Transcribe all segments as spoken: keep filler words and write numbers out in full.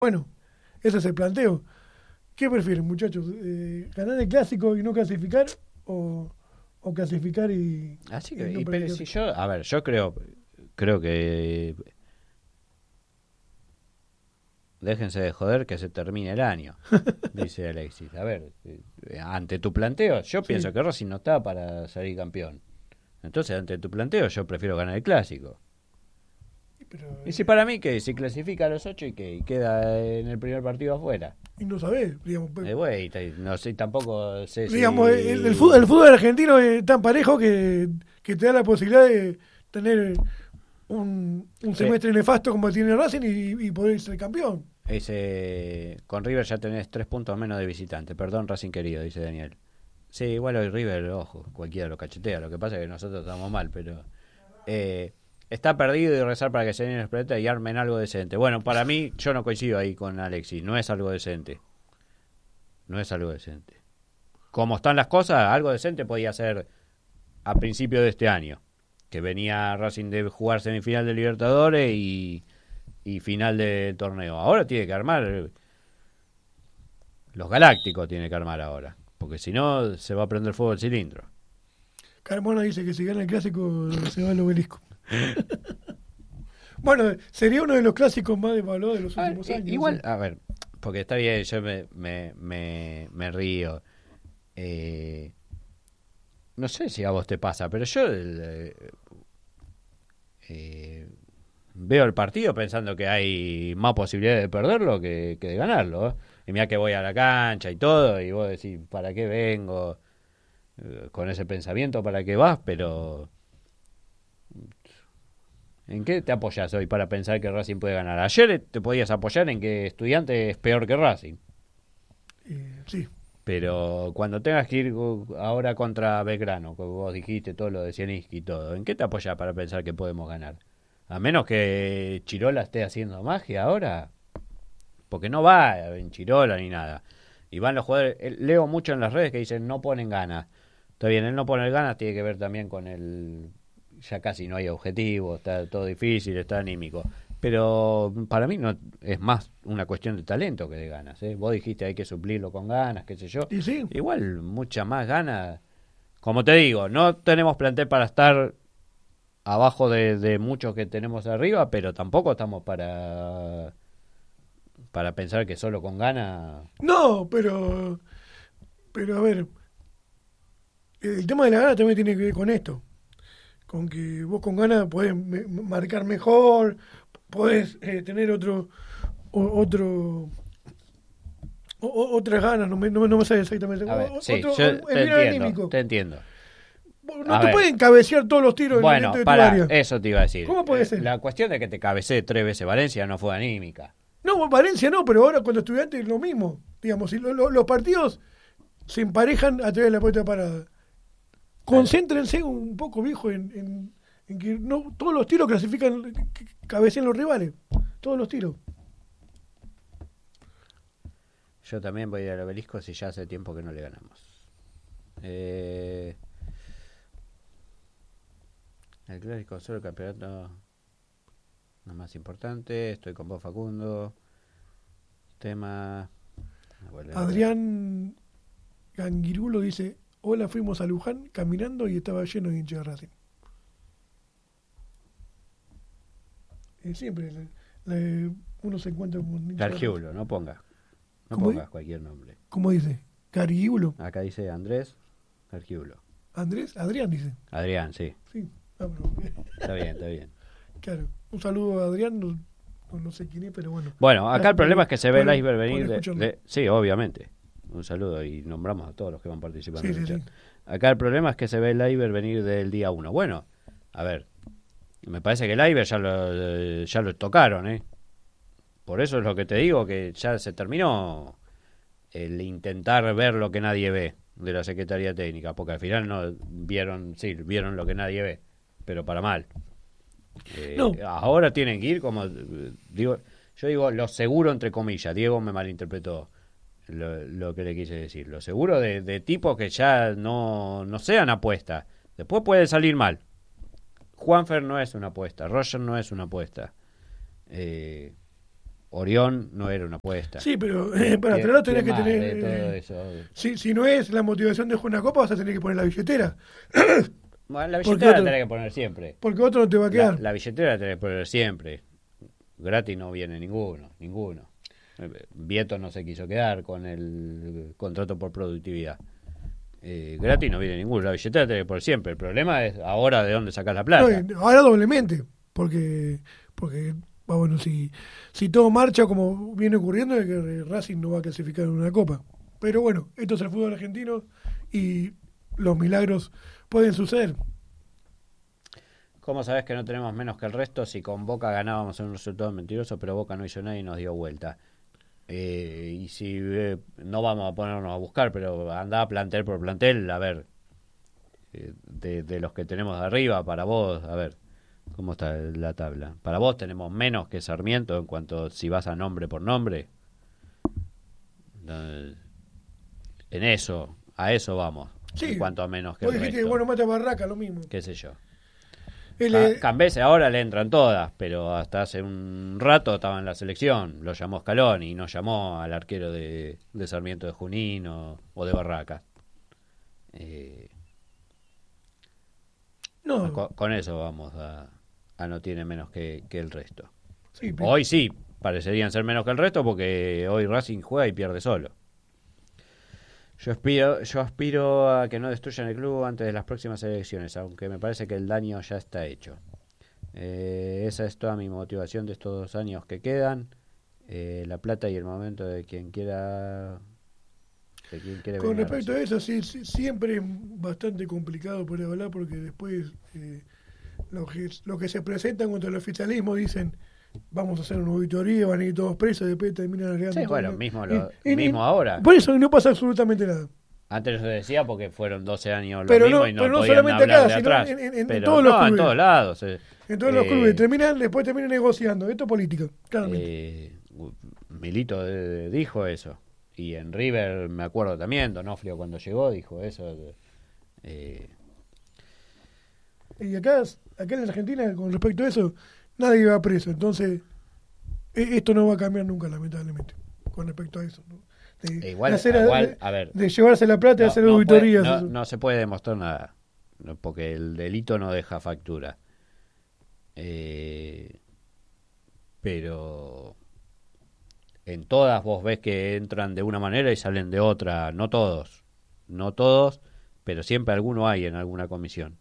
Bueno, ese es el planteo. ¿Qué prefieren, muchachos? Eh, ¿Ganar el clásico y no clasificar? ¿O, o clasificar y, Así y que, no y, pero perder? si yo, a ver, yo creo, creo que déjense de joder que se termine el año, dice Alexis. A ver, eh, ante tu planteo, yo Sí, pienso que Racing no está para salir campeón. Entonces, ante tu planteo, yo prefiero ganar el clásico. pero Y si eh, para mí que si clasifica a los ocho y que y queda en el primer partido afuera. y no sabés, digamos. Pues, Eh, güey, te- no sé, tampoco sé digamos, el, el si... fútbol, el fútbol argentino es tan parejo que, que te da la posibilidad de tener un, un Sí, semestre nefasto como tiene Racing y, y poder ser campeón. ese, con River ya tenés tres puntos menos de visitante. Perdón, Racing querido, dice Daniel. Sí, igual hoy River, ojo, cualquiera lo cachetea. Lo que pasa es que nosotros estamos mal, pero... Eh, está perdido y rezar para que se den los planetas y armen algo decente. Bueno, para mí, yo no coincido ahí con Alexis. No es algo decente. No es algo decente. Como están las cosas, algo decente podía ser a principio de este año. Que venía Racing de jugar semifinal de Libertadores y, y final de torneo. Ahora tiene que armar... Los Galácticos tiene que armar ahora. Porque si no, se va a prender fuego el cilindro. Carmona dice que si gana el clásico se va al obelisco. Bueno, sería uno de los clásicos más devaluados de los A ver, últimos i- años. No igual, sé. a ver, porque está bien, yo me, me, me, me río. Eh, no sé si a vos te pasa, pero yo eh, eh, veo el partido pensando que hay más posibilidades de perderlo que, que de ganarlo. ¿eh? Y mira que voy a la cancha y todo, y vos decís, ¿para qué vengo? Eh, con ese pensamiento, ¿para qué vas? Pero, ¿en qué te apoyas hoy para pensar que Racing puede ganar? Ayer te podías apoyar en que Estudiante es peor que Racing. Eh, sí. Pero cuando tengas que ir ahora contra Belgrano, como vos dijiste, todo lo de Cieniski y todo, ¿en qué te apoyas para pensar que podemos ganar? A menos que Chirola esté haciendo magia ahora, porque no va en Chirola ni nada. Y van los jugadores, eh, leo mucho en las redes que dicen no ponen ganas. Está bien, él no pone ganas, tiene que ver también con el... Ya casi no hay objetivo, está todo difícil, está anímico. Pero para mí no es más una cuestión de talento que de ganas. ¿eh? Vos dijiste hay que suplirlo con ganas, qué sé yo. Y sí. Igual, mucha más ganas. Como te digo, no tenemos plantel para estar abajo de, de muchos que tenemos arriba, pero tampoco estamos para para pensar que solo con ganas... No, pero. Pero a ver. El tema de la gana también tiene que ver con esto. Con que vos con ganas podés me- marcar mejor. Podés eh, tener otro. o- otro. o- o- otras ganas. No me, no, me- no me sale exactamente. A ver, O- sí, otro. yo El te bien entiendo, anímico. te entiendo. No A te ver, pueden cabecear todos los tiros dentro bueno, de tu para área. eso te iba a decir. ¿Cómo puede Eh, ser? La cuestión de que te cabecee tres veces Valencia no fue anímica. No, Valencia no, pero ahora cuando estudiantes es lo mismo. Digamos, si lo- lo- los partidos se emparejan a través de la puerta parada. Concéntrense un poco, viejo, en, en, en que no todos los tiros clasifican, que cabecen los rivales. Todos los tiros. Yo también voy a ir al obelisco si ya hace tiempo que no le ganamos. Eh, el clásico solo el campeonato no es más importante. Estoy con vos, Facundo. Tema. Adrián Gangirulo dice: Hola, fuimos a Luján caminando y estaba lleno de hinchas de Racing. Eh, siempre la- la- uno se encuentra con hinchas de Racing. Gargiulo, no pongas. No ¿Cómo, pongas cualquier nombre. ¿Cómo dice? Gargiulo. Acá dice Andrés Gargiulo. Andrés, Adrián dice. Adrián, sí. Sí, ah, pero, Está bien, está bien. claro. Un saludo a Adrián, no, no- no sé quién es, pero bueno. Bueno, acá el Gracias problema por- es que se ve el por- iceberg por venir de, escucharnos. de- Sí, obviamente. Un saludo y nombramos a todos los que van participando Sí, en el sí, chat. sí. Acá el problema es que se ve el iceberg venir del día uno. Bueno, a ver, me parece que el iceberg ya lo, ya lo tocaron, ¿eh? Por eso es lo que te digo, que ya se terminó el intentar ver lo que nadie ve de la Secretaría Técnica, porque al final no vieron, sí, vieron lo que nadie ve, pero para mal. Eh, No. Ahora tienen que ir como, eh, digo, yo digo lo seguro entre comillas, Diego me malinterpretó lo, lo que le quise decir, lo seguro de, de tipos que ya no, no sean apuestas, después puede salir mal. Juanfer no es una apuesta, Roger no es una apuesta. Eh, Orión no era una apuesta. Sí, pero eh, para traerlo tenés que más tener... de todo eh, eso? si, si no es la motivación de jugar una copa, vas a tener que poner la billetera. Bueno, la Porque billetera la otro- tenés que poner siempre. Porque otro no te va a La, quedar. la billetera la tenés que poner siempre. Gratis no viene ninguno, ninguno. Vieto no se quiso quedar con el contrato por productividad. Eh, gratis no viene ninguno. La billetera la tenés que poner siempre. El problema es ahora de dónde sacás la plata. No, y ahora doblemente, porque porque ah, bueno, si, si todo marcha como viene ocurriendo, es que Racing no va a clasificar en una copa. Pero bueno, esto es el fútbol argentino y los milagros pueden suceder. ¿Cómo sabés que no tenemos menos que el resto? Si con Boca ganábamos en un resultado mentiroso, pero Boca no hizo nada y nos dio vuelta. Eh, y si eh, no vamos a ponernos a buscar, pero andá plantel por plantel, a ver, eh, de, de los que tenemos de arriba, para vos, a ver, ¿cómo está la tabla? Para vos tenemos menos que Sarmiento en cuanto si vas a nombre por nombre. Eh, en eso, a eso vamos. Sí, en cuanto a menos que vos el dijiste, resto. bueno, mata Barraca, lo mismo. Qué sé yo. Él, Ca- eh, Cambese ahora le entran todas, pero hasta hace un rato estaba en la selección. Lo llamó Scaloni y no llamó al arquero de, de Sarmiento de Junín o, o de Barracas. Eh, no, con, con eso vamos a, a no tiene menos que, que el resto. sí, pero- Hoy sí, parecerían ser menos que el resto porque hoy Racing juega y pierde solo. Yo aspiro, yo aspiro a que no destruyan el club antes de las próximas elecciones, aunque me parece que el daño ya está hecho. Eh, esa es toda mi motivación de estos dos años que quedan. Eh, la plata y el momento de quien quiera, de quien quiere con venir a respecto a Racing. eso, sí, sí, siempre es bastante complicado poder hablar porque después eh, los que, los que se presentan contra el oficialismo dicen vamos a hacer una auditoría, van a ir todos presos, después terminan agregando Sí, todo. bueno, mismo, lo, Y- y- mismo y- ahora. Por eso no pasa absolutamente nada. Antes se decía porque fueron doce años lo Pero mismo no- y no pero no podían solamente hablar acá, de sino atrás. en- en- en Pero todos los no, en clubes. todos lados. eh. En todos los Eh, clubes terminan, después terminan negociando. Esto es política, claramente. Eh, Milito eh, dijo eso. Y en River, me acuerdo también, Donofrio cuando llegó dijo eso. Eh, Y acá, acá en la Argentina, con respecto a eso, nadie va preso. Entonces, e- esto no va a cambiar nunca, lamentablemente, con respecto a eso. ¿no? De, E igual- de hacer, igual, de, a ver. de llevarse la plata y no, hacer no puede- auditorías. no- eso. no se puede demostrar nada. no, porque el delito no deja factura. Eh, pero en todas vos ves que entran de una manera y salen de otra. No todos. No todos, pero siempre alguno hay en alguna comisión.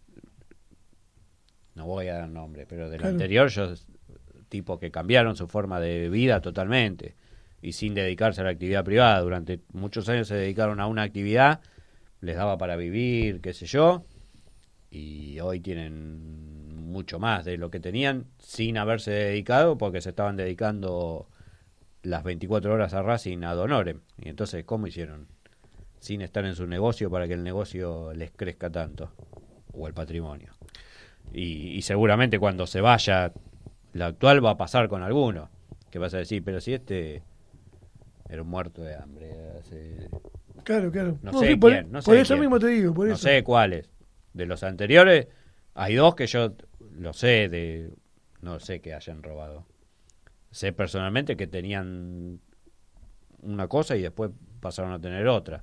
No voy a dar nombre, pero del Claro. anterior yo tipos que cambiaron su forma de vida totalmente y sin dedicarse a la actividad privada. Durante muchos años se dedicaron a una actividad, les daba para vivir, qué sé yo, y hoy tienen mucho más de lo que tenían sin haberse dedicado porque se estaban dedicando las veinticuatro horas a Racing ad honorem. Y entonces, ¿cómo hicieron? Sin estar en su negocio para que el negocio les crezca tanto, o el patrimonio. Y, y seguramente cuando se vaya la actual va a pasar con alguno, que vas a decir, pero si este era un muerto de hambre hace... Claro, claro. No No, sé sí, por, quién, no por sé eso quién. mismo te digo, por no eso. sé cuáles. De los anteriores, hay dos que yo lo sé, de no sé que hayan robado. Sé personalmente que tenían una cosa y después pasaron a tener otra.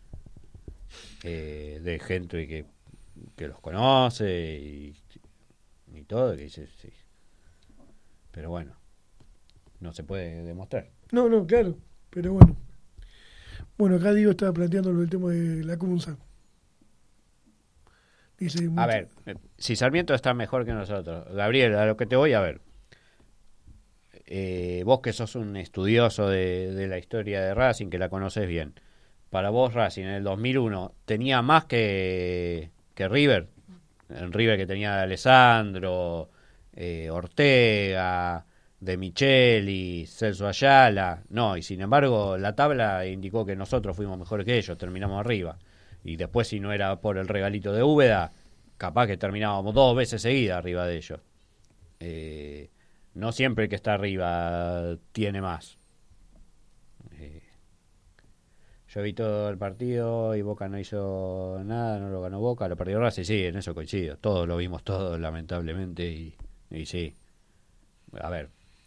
Eh, de gente que, que los conoce y, y todo, que dice, sí. Pero bueno, no se puede demostrar. No, no, claro. Pero bueno. Bueno, acá Diego estaba planteando el tema de la Cunza. Dice A mucho- ver, eh, si Sarmiento está mejor que nosotros, Gabriel, a lo que te voy a ver. Eh, vos que sos un estudioso de, de la historia de Racing, que la conoces bien, para vos Racing en el dos mil uno tenía más que, que River, en River que tenía de Alessandro, eh, Ortega, De Micheli, Celso Ayala, no, y sin embargo la tabla indicó que nosotros fuimos mejores que ellos, terminamos arriba, y después si no era por el regalito de Úbeda, capaz que terminábamos dos veces seguidas arriba de ellos. Eh, no siempre el que está arriba tiene más. Eh, yo vi todo el partido y Boca no hizo nada, no lo ganó Boca, lo perdió Racing, sí, en eso coincido. Todos lo vimos todos, lamentablemente, y, y sí. A ver,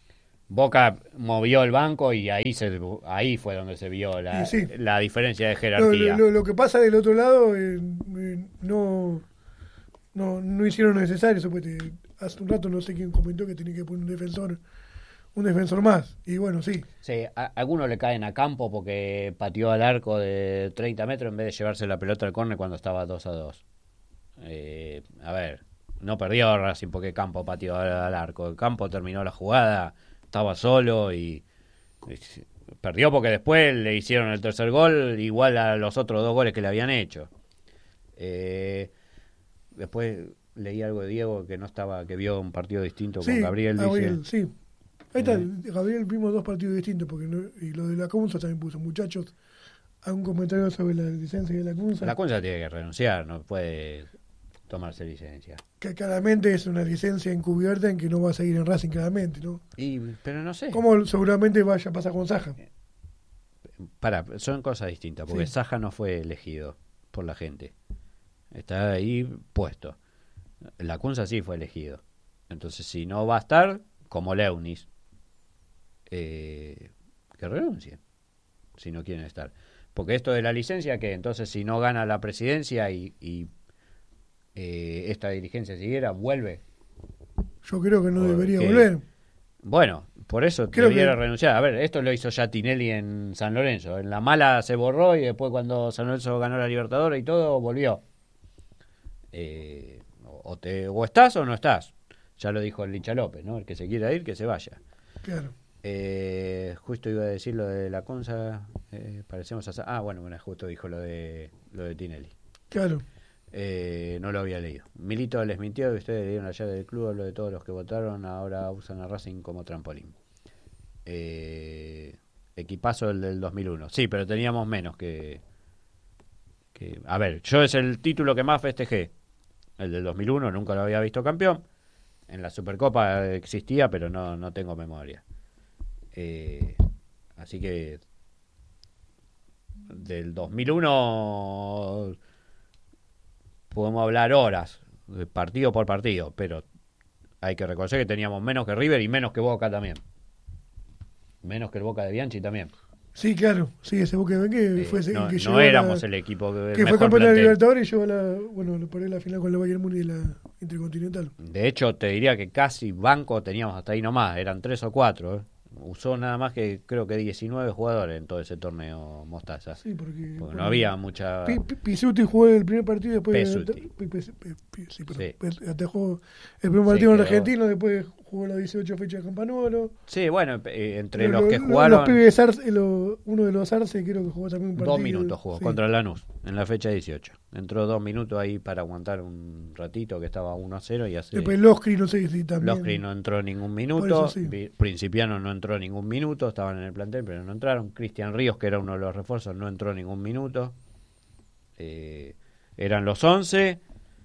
Boca movió el banco y ahí se ahí fue donde se vio la, Sí, sí. la diferencia de Lo, jerarquía. lo- lo que pasa del otro lado eh, eh, no, no no hicieron lo necesario. Supuestamente. Hace un rato no sé quién comentó que tenía que poner un defensor un defensor más. Y bueno, sí. Sí, a, algunos le caen a Campo porque pateó al arco de treinta metros en vez de llevarse la pelota al córner cuando estaba dos a dos. Eh, a ver, no perdió Racing porque Campo pateó al, al arco. Campo terminó la jugada, estaba solo y, y perdió porque después le hicieron el tercer gol igual a los otros dos goles que le habían hecho. Eh, después leí algo de Diego que no estaba, que vio un partido distinto Sí, con Gabriel. Gabriel, Dice, sí. Ahí está, eh, Gabriel vimos dos partidos distintos, porque no- y lo de la Cunza también puso. Muchachos, ¿algún comentario sobre la licencia de la Cunza? la Cunza tiene que renunciar, no puede tomarse licencia. Que claramente es una licencia encubierta en que no va a seguir en Racing, claramente, ¿no? Y, pero no sé. Como seguramente vaya a pasar con Saja. Para, son cosas distintas, porque Sí. Saja no fue elegido por la gente. Está ahí puesto. La Cunza sí fue elegido. Entonces, si no va a estar, como Leunis, eh, que renuncie, si no quieren estar. Porque esto de la licencia, que entonces si no gana la presidencia y, y eh, esta dirigencia siguiera, vuelve. Yo creo que no ¿Por debería qué? volver. Bueno, por eso Creo debiera que- renunciar. A ver, esto lo hizo ya Tinelli en San Lorenzo. En la mala se borró y después cuando San Lorenzo ganó la Libertadores y todo, volvió. Eh, o, te, o estás o no estás. Ya lo dijo el Licha López, ¿no? El que se quiera ir, que se vaya. Claro. Eh, justo iba a decir lo de la Conza. Eh, parecemos a... Ah, bueno, bueno, justo dijo lo de, lo de Tinelli. Claro. Eh, no lo había leído. Milito les mintió que ustedes le dieron la llave del club, lo de todos los que votaron, ahora usan a Racing como trampolín. Eh, equipazo el del dos mil uno. Sí, pero teníamos menos que, que... A ver, yo es el título que más festejé. El del dos mil uno, nunca lo había visto campeón. En la Supercopa existía, pero no, no tengo memoria. Eh, así que... Del dos mil uno... podemos hablar horas, partido por partido, pero hay que reconocer que teníamos menos que River y menos que Boca también. Menos que el Boca de Bianchi también. Sí, claro. Sí, ese Boca que Eh, fue ese- no que no llegó a la- éramos el equipo que, que fue mejor campeón de la plantel. Libertadores y llegó a la, bueno, lo perdió la final con la Bayern Múnich de la Intercontinental. De hecho, te diría que casi banco teníamos hasta ahí nomás, eran tres o cuatro. ¿eh? Usó nada más que creo que diecinueve jugadores en todo ese torneo Mostaza. Sí, porque, Porque bueno, no había mucha... Pi- Pi- Pisuti jugó el primer partido y después Pesuti. Pi- Pi- Pi- Pi- sí, perdón. Sí. Pe- atajó el primer Sí, partido en quedó. Argentino, después jugó las dieciocho fechas de Campanolo. Sí, bueno, eh, entre Lo- los que lo- jugaron... Los pibes Arce, lo- uno de los Arce creo que jugó también un partido. Dos minutos jugó sí. contra Lanús en la fecha dieciocho. Entró dos minutos ahí para aguantar un ratito que estaba uno a cero y hace... Después Loscri, no sé si también. Loscri no entró ningún Por minuto, eso sí. Vi- Principiano no entró ningún minuto, estaban en el plantel pero no entraron. Cristian Ríos, que era uno de los refuerzos, no entró ningún minuto. Eh, eran los once,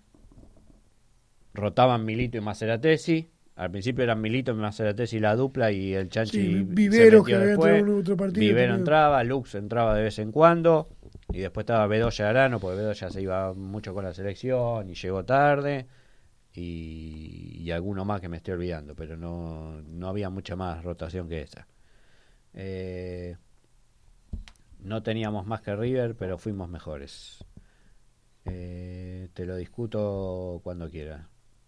rotaban Milito y Maceratesi. Al principio eran Milito y Maceratesi la dupla y el Chanchi Sí, se Vivero, metió que había después. entrado en otro partido. Vivero también. entraba, Lux entraba de vez en cuando y después estaba Bedoya Arano, porque Bedoya se iba mucho con la selección y llegó tarde y, y alguno más que me estoy olvidando, pero no, no había mucha más rotación que esa. Eh, no teníamos más que River, pero fuimos mejores. Eh, te lo discuto cuando quiera.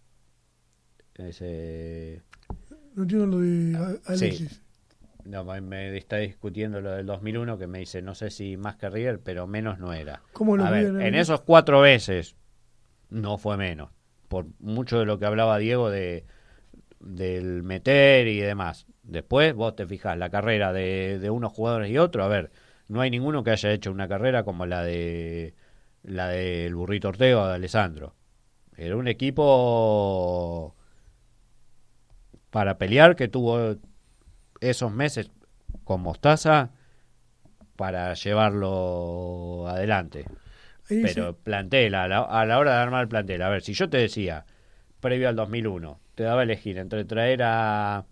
Ese... No entiendo lo de A- Alexis. Sí. No, me- me está discutiendo lo del dos mil uno que me dice, no sé si más que River, pero menos no era. ¿Cómo lo A ver, vieron? en esos cuatro veces no fue menos. Por mucho de lo que hablaba Diego de del meter y demás. Después vos te fijás, la carrera de, de unos jugadores y otros, a ver, no hay ninguno que haya hecho una carrera como la de la del Burrito Ortega o de Alessandro. Era un equipo para pelear que tuvo esos meses con Mostaza para llevarlo adelante. Ahí Pero dice- plantel, a la, a la hora de armar el plantel, a ver, si yo te decía, previo al dos mil uno, te daba a elegir entre traer a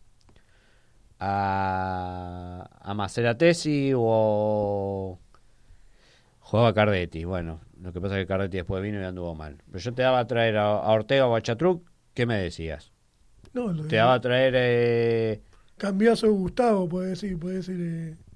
a, a Maceratesi o jugaba Cardetti. Bueno, lo que pasa es que Cardetti después vino y anduvo mal. Pero yo te daba a traer a, a Ortega o a Chatruc, ¿qué me decías? no, lo de- Te daba a traer eh, cambiazo Gustavo, puede decir, puede decir. Eh,